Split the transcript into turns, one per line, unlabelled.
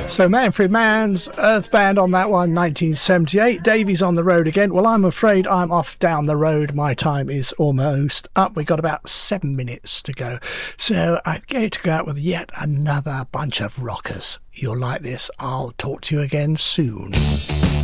So Manfred Mann's Earth Band on that one, 1978. Davies on the road again. Well, I'm afraid I'm off down the road. My time is almost up. We've got about 7 minutes to go. So I'm going to go out with yet another bunch of rockers. You'll like this. I'll talk to you again soon.